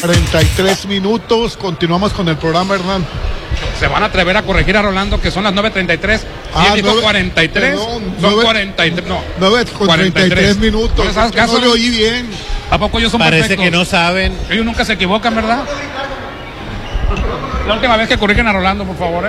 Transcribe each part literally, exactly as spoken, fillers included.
treinta y tres minutos, continuamos con el programa, Hernán. Se van a atrever a corregir a Rolando que son las nueve treinta y tres. Ah, dijo nueve, cuarenta y tres. perdón, son nueve, cuarenta y tres. No, nueve con treinta y tres minutos. ¿No les hagas caso? No le oí bien. ¿A poco ellos son Parece perfectos? que no saben. Ellos nunca se equivocan, ¿verdad? La última vez que corrigen a Rolando, por favor, ¿eh?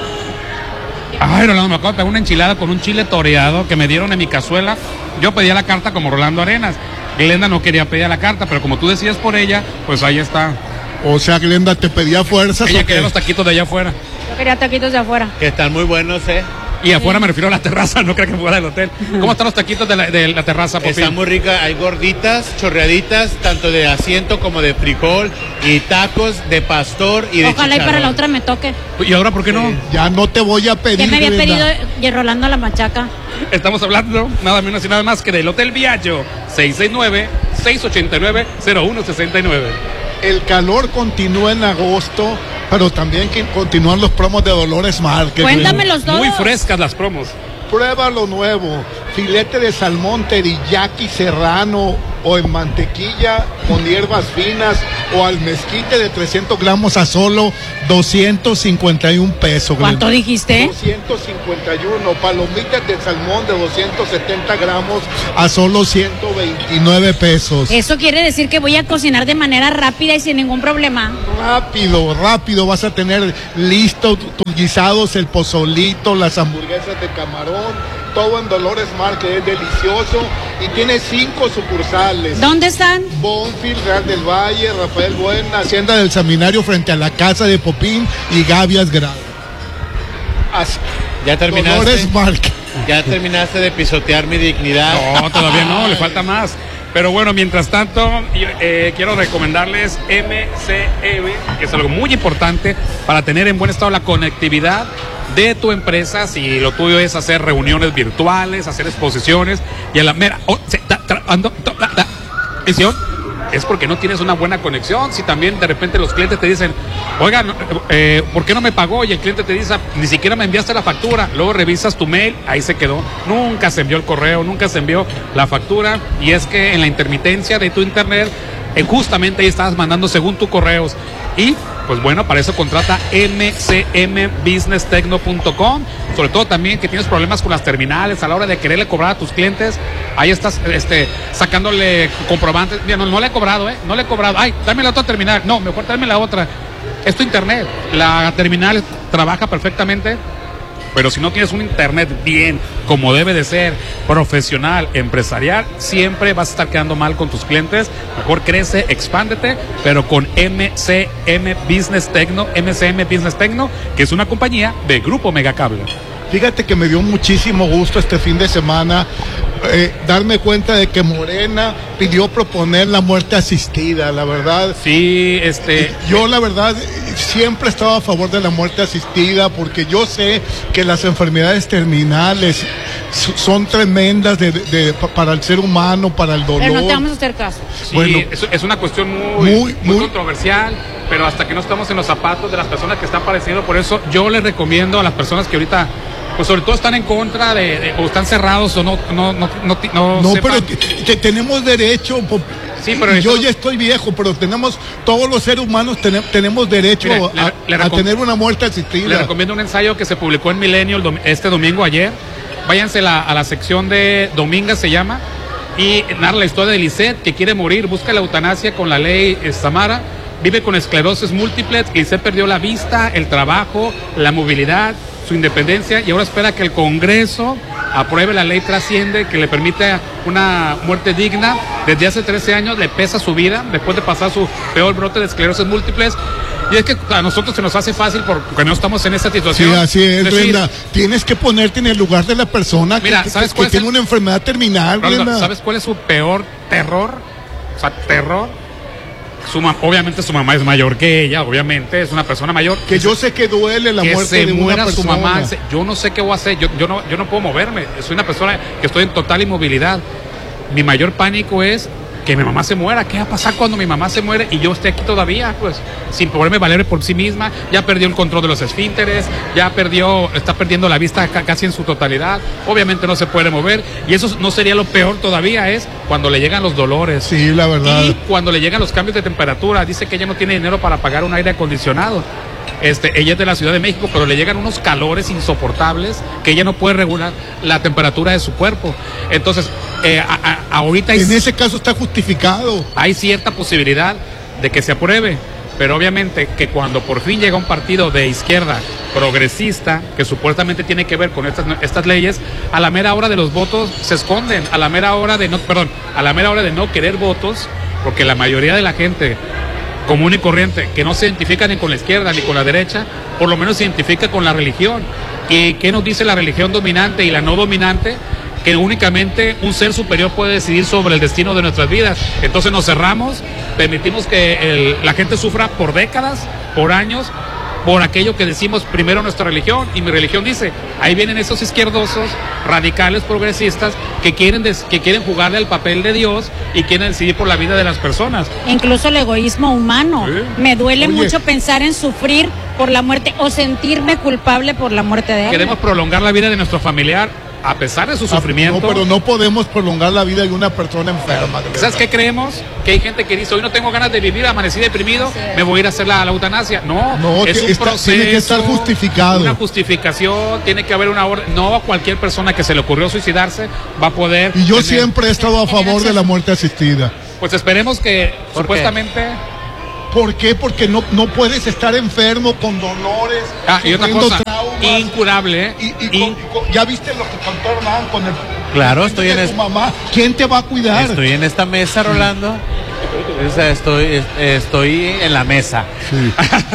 Ay, Rolando, me acabo de pegar una enchilada con un chile toreado que me dieron en mi cazuela. Yo pedía la carta como Rolando Arenas. Glenda no quería pedir la carta, pero como tú decías por ella, pues ahí está. O sea, Glenda, ¿te pedía fuerzas? Ella o quería qué? los taquitos de allá afuera. Yo quería taquitos de afuera. Que están muy buenos, ¿eh? Y afuera me refiero a la terraza, no creo que fuera del hotel. ¿Cómo están los taquitos de la, de la terraza, Popín? Están muy ricas, hay gorditas, chorreaditas, tanto de asiento como de frijol, y tacos de pastor y de Ojalá y para chicharrón. la otra me toque. ¿Y ahora por qué no? Ya no te voy a pedir, Ya me había Glenda. pedido y Rolando la machaca. Estamos hablando nada menos y nada más que del Hotel Viaggio, seis seis nueve, seis ocho nueve, cero uno seis nueve. El calor continúa en agosto, pero también que continúan los promos de Dolores Market. Cuéntamelos todos. Muy frescas las promos. Prueba lo nuevo, filete de salmón teriyaki serrano o en mantequilla con hierbas finas o al mezquite de trescientos gramos a solo doscientos cincuenta y un pesos. ¿Cuánto Glenda. dijiste? doscientos cincuenta y uno, palomitas de salmón de doscientos setenta gramos a solo ciento veintinueve pesos. Eso quiere decir que voy a cocinar de manera rápida y sin ningún problema. Rápido, rápido vas a tener listo tus guisados, el pozolito, las hamburguesas de camarón, todo en Dolores Market, es delicioso y tiene cinco sucursales. ¿Dónde están? Bonfield, Real del Valle, Rafael Buena, Hacienda del Seminario frente a la casa de Popín y Gavias Grado. Así. ¿Ya terminaste? Dolores Market. ¿Ya terminaste de pisotear mi dignidad? No, todavía no, le falta más. Pero bueno, mientras tanto, yo, eh, quiero recomendarles M C M, que es algo muy importante para tener en buen estado la conectividad de tu empresa. Si lo tuyo es hacer reuniones virtuales, hacer exposiciones y a la mera oh, se, ta, tra, ando, to, la, la, edición, es porque no tienes una buena conexión. Si también de repente los clientes te dicen, oigan, eh, ¿por qué no me pagó? Y el cliente te dice, ni siquiera me enviaste la factura. Luego revisas tu mail, ahí se quedó. Nunca se envió el correo, nunca se envió la factura. Y es que en la intermitencia de tu internet, eh, justamente ahí estabas mandando según tus correos. Y pues bueno, para eso contrata m c m business tecno punto com. Sobre todo también que tienes problemas con las terminales a la hora de quererle cobrar a tus clientes. Ahí estás este, sacándole comprobantes. Mira, no, no le he cobrado, ¿eh? No le he cobrado. Ay, dame la otra terminal. No, mejor dame la otra. Es tu internet. La terminal trabaja perfectamente. Pero si no tienes un internet bien, como debe de ser, profesional, empresarial, siempre vas a estar quedando mal con tus clientes. Mejor crece, expándete, pero con M C M Business Tecno, M C M Business Tecno, que es una compañía de Grupo Megacable. Fíjate que me dio muchísimo gusto este fin de semana eh, darme cuenta de que Morena pidió proponer la muerte asistida, la verdad. Sí, este... Yo la verdad siempre he estado a favor de la muerte asistida porque yo sé que las enfermedades terminales son tremendas de, de, de, para el ser humano, para el dolor. Pero no te vamos a hacer caso. Sí, bueno, es, es una cuestión muy, muy, muy, muy controversial, pero hasta que no estamos en los zapatos de las personas que están padeciendo, por eso yo les recomiendo a las personas que ahorita, pues sobre todo están en contra de, de o están cerrados o no, no, no, no, no, no sepan. pero te, te, tenemos derecho. Sí, pero yo eso... ya estoy viejo, pero tenemos, todos los seres humanos ten, tenemos derecho Mire, a, le, le a tener una muerte asistida. Le recomiendo un ensayo que se publicó en Milenio este domingo ayer. Váyanse la, a la sección de Dominga, se llama, y narra la historia de Lisette, que quiere morir, busca la eutanasia con la ley Samara, vive con esclerosis múltiple. Lisette perdió la vista, el trabajo, la movilidad, su independencia, y ahora espera que el Congreso apruebe la ley Trasciende, que le permite una muerte digna. Desde hace trece años le pesa su vida, después de pasar su peor brote de esclerosis múltiples. Y es que a nosotros se nos hace fácil porque no estamos en esa situación. Sí, así es, decir, Glenda. Tienes que ponerte en el lugar de la persona mira, que, ¿sabes que, cuál que es tiene el... una enfermedad terminal, Glenda? ¿Sabes cuál es su peor terror? O sea, terror. Su ma... Obviamente su mamá es mayor que ella, obviamente, es una persona mayor. Que, que yo sé que duele la que muerte se de muera una persona. su mamá. Yo no sé qué voy a hacer, yo, yo, no, yo no puedo moverme. Soy una persona que estoy en total inmovilidad. Mi mayor pánico es que mi mamá se muera. ¿Qué va a pasar cuando mi mamá se muere y yo esté aquí todavía? Pues sin poderme valer por sí misma, ya perdió el control de los esfínteres, ya perdió, está perdiendo la vista ca- casi en su totalidad, obviamente no se puede mover, y eso no sería lo peor todavía, es cuando le llegan los dolores. Sí, la verdad. Y cuando le llegan los cambios de temperatura, dice que ella no tiene dinero para pagar un aire acondicionado. Este, ella es de la Ciudad de México, pero le llegan unos calores insoportables que ella no puede regular la temperatura de su cuerpo. Entonces, eh, a, a, ahorita hay, En ese caso está justificado. hay cierta posibilidad de que se apruebe, pero obviamente que cuando por fin llega un partido de izquierda progresista, que supuestamente tiene que ver con estas, estas leyes, a la mera hora de los votos se esconden, a la mera hora de no, perdón, a la mera hora de no querer votos, porque la mayoría de la gente común y corriente, que no se identifica ni con la izquierda ni con la derecha, por lo menos se identifica con la religión. ¿Y qué nos dice la religión dominante y la no dominante? Que únicamente un ser superior puede decidir sobre el destino de nuestras vidas. Entonces nos cerramos, permitimos que el, la gente sufra por décadas, por años, por aquello que decimos primero nuestra religión, y mi religión dice, ahí vienen esos izquierdosos, radicales, progresistas, que quieren, des, que quieren jugarle al papel de Dios y quieren decidir por la vida de las personas. Incluso el egoísmo humano. Sí. Me duele Oye. mucho pensar en sufrir por la muerte o sentirme culpable por la muerte de alguien. Queremos prolongar la vida de nuestro familiar a pesar de su sufrimiento. No, pero no podemos prolongar la vida de una persona enferma. de ¿Sabes verdad. qué creemos? Que hay gente que dice, hoy no tengo ganas de vivir, amanecí deprimido, me voy a ir a hacer la, la eutanasia. No, No, es que un está- proceso, tiene que estar justificado. una justificación, tiene que haber una orden. No a cualquier persona que se le ocurrió suicidarse va a poder... Y yo tener- siempre he estado a favor de la muerte asistida. Pues esperemos que ¿Por supuestamente... ¿Por qué? Porque no, no puedes estar enfermo con dolores. Ah, y otra sufriendo cosa, traumas. incurable, ¿eh? Y, y con- In- y con- ya viste lo que contó Hernán con el. Claro, estoy en de es- tu mamá. ¿Quién te va a cuidar? Estoy en esta mesa, Rolando. O sea, estoy, estoy en la mesa. Sí.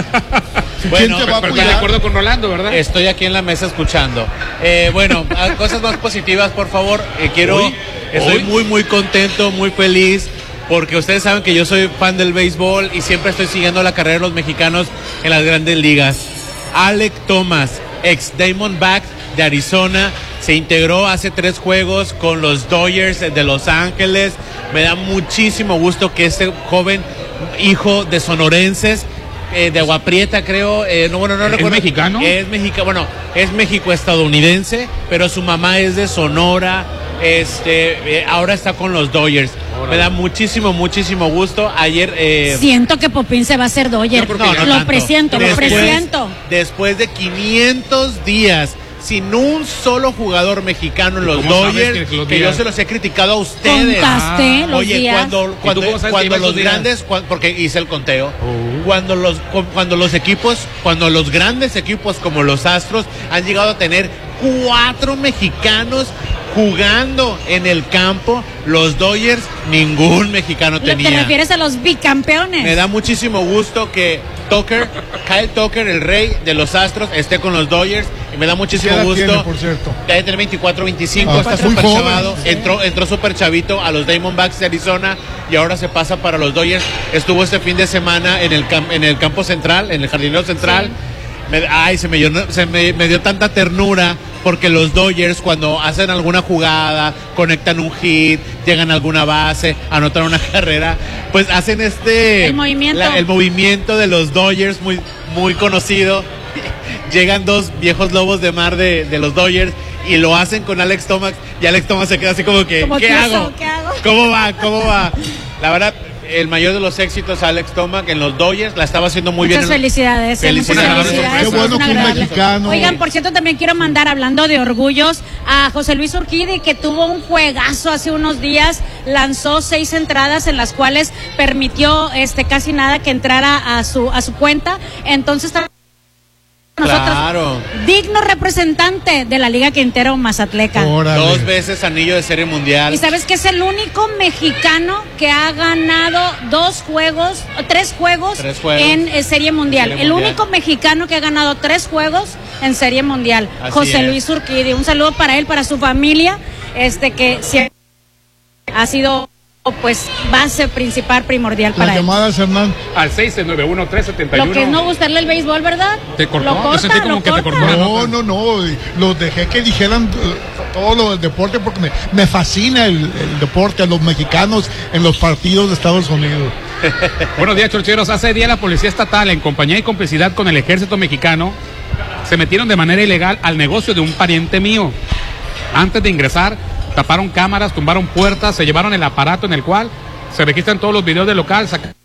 Bueno, ¿Quién te va a pero está cuidar? de acuerdo con Rolando, ¿verdad? estoy aquí en la mesa escuchando. Eh, bueno, a- cosas más positivas, por favor. Eh, quiero, Hoy, estoy hoy. muy, muy contento, muy feliz, porque ustedes saben que yo soy fan del béisbol y siempre estoy siguiendo la carrera de los mexicanos en las grandes ligas. Alec Thomas, ex Diamondback de Arizona, se integró hace tres juegos con los Dodgers de Los Ángeles. Me da muchísimo gusto que este joven hijo de sonorenses, eh, de Agua Prieta, creo, eh, no, bueno, no ¿Es recuerdo. mexicano? Es mexicano, bueno, es México-estadounidense, pero su mamá es de Sonora. Este, eh, ahora está con los Dodgers. Me da muchísimo, muchísimo gusto. Ayer. Eh, Siento que Popín se va a hacer Dodger. No, no lo tanto. presiento, lo Después- presiento. Después de quinientos días sin un solo jugador mexicano en los cómo sabes Dodgers, que los que yo días? se los he criticado a ustedes. Contaste los Oye, días. cuando, cuando, cómo sabes que cuando lleva los esos días? grandes, cuan- porque hice el conteo, Oh. cuando los cu- cuando los equipos, cuando los grandes equipos como los Astros han llegado a tener cuatro mexicanos jugando en el campo, los Dodgers ningún mexicano Lo- tenía. ¿Te refieres a los bicampeones? Me da muchísimo gusto que Tucker, Kyle Tucker, el rey de los Astros, esté con los Dodgers. Y me da muchísimo ¿Qué edad gusto. tiene, por cierto? Ya debe tener veinticuatro, veinticinco, Ah, está está muy súper joven. chavado. Entró, entró súper chavito a los Diamondbacks de Arizona y ahora se pasa para los Dodgers. Estuvo este fin de semana en el, cam- en el campo central, en el jardinero central. Me- ay, se, me, llenó- se me, me dio tanta ternura porque los Dodgers cuando hacen alguna jugada, conectan un hit, llegan a alguna base, anotan una carrera, pues hacen este... El movimiento. la- el movimiento de los Dodgers muy, muy conocido. Llegan dos viejos lobos de mar de, de los Dodgers y lo hacen con Alex Thomas y Alex Thomas se queda así como que Como ¿qué tieso, hago? ¿qué hago? ¿Cómo va? ¿Cómo va? La verdad, el mayor de los éxitos Alex Thomas en los Dodgers la estaba haciendo muy Muchas bien. en- felicidades. eh, Felicidades. muchas Qué felicidades. bueno es que un agradable. mexicano- Oigan, por cierto, también quiero mandar, hablando de orgullos, a José Luis Urquidi, que tuvo un juegazo hace unos días, lanzó seis entradas en las cuales permitió este casi nada que entrara a su, a su cuenta. Entonces, también nosotros, Claro. digno representante de la Liga Quintero Mazatleca. Órale. Dos veces anillo de serie mundial. Y sabes que es el único mexicano que ha ganado dos juegos, o tres juegos, Tres juegos. en eh, Serie Mundial. Serie el Mundial. único mexicano que ha ganado tres juegos en Serie Mundial. Así José es. Luis Urquidi. Un saludo para él, para su familia, este que siempre ha sido pues base principal, primordial Las para él. llamadas, Hernán. Al seis nueve uno tres siete uno. Lo que es no gustarle el béisbol, ¿verdad? Te cortó, Lo yo corta, sentí como lo que te corta. cortó. No, no, no. Los dejé que dijeran eh, todo lo del deporte porque me, me fascina el, el deporte, a los mexicanos en los partidos de Estados Unidos. Buenos días, chorcheros. Hace día la Policía Estatal, en compañía y complicidad con el Ejército Mexicano, se metieron de manera ilegal al negocio de un pariente mío. Antes de ingresar, taparon cámaras, tumbaron puertas, se llevaron el aparato en el cual se registran todos los videos del local. Sac-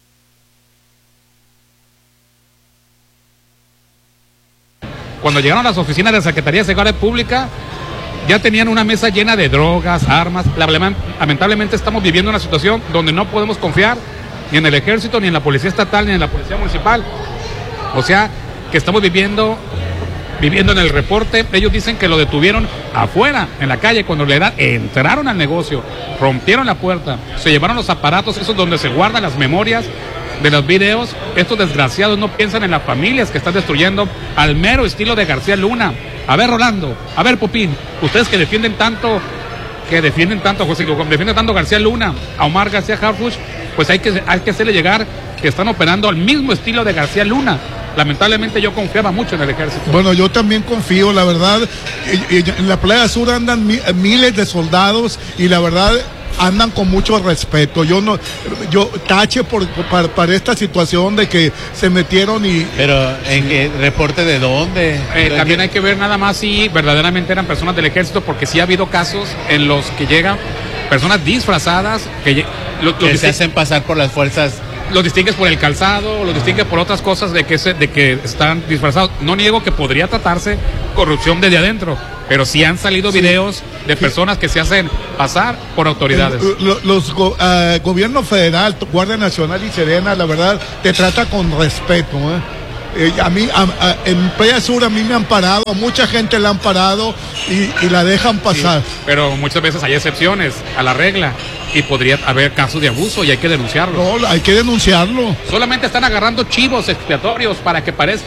Cuando llegaron a las oficinas de la Secretaría de Seguridad Pública, ya tenían una mesa llena de drogas, armas. Lamentablemente estamos viviendo una situación donde no podemos confiar ni en el Ejército, ni en la Policía Estatal, ni en la Policía Municipal. O sea, que estamos viviendo, viviendo en el reporte. Ellos dicen que lo detuvieron afuera, en la calle, cuando le dan, entraron al negocio, rompieron la puerta, se llevaron los aparatos, esos donde se guardan las memorias de los videos. Estos desgraciados no piensan en las familias que están destruyendo al mero estilo de García Luna. A ver, Rolando, a ver, Popín, ustedes que defienden tanto, que defienden tanto, José, que defienden tanto a García Luna, a Omar García Harfuch, pues hay que, hay que hacerle llegar que están operando al mismo estilo de García Luna. Lamentablemente yo confiaba mucho en el Ejército. Bueno, yo también confío, la verdad. En la Playa Sur andan miles de soldados y la verdad andan con mucho respeto. Yo no, yo tache por, para, para esta situación de que se metieron y... Pero, ¿en qué reporte de dónde? Eh, también hay que ver nada más si verdaderamente eran personas del Ejército, porque sí ha habido casos en los que llegan personas disfrazadas que, lo, lo que que se hacen pasar por las fuerzas. Los distingues por el calzado, los distingues por otras cosas de que se, de que están disfrazados. No niego que podría tratarse corrupción desde adentro, pero sí han salido sí. videos de personas que se hacen pasar por autoridades. Los, los go, uh, gobierno federal, Guardia Nacional y Sedena, la verdad, te trata con respeto, ¿eh? Eh, a mí, a, a, en Playa Sur a mí me han parado, a mucha gente la han parado y, y la dejan pasar. Sí, pero muchas veces hay excepciones a la regla y podría haber casos de abuso y hay que denunciarlo. No, hay que denunciarlo. Solamente están agarrando chivos expiatorios para que parezca.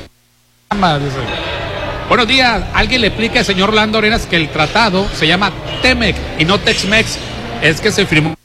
Buenos días, alguien le explica al señor Orlando Arenas que el tratado se llama T-M E C y no Tex-Mex, es que se firmó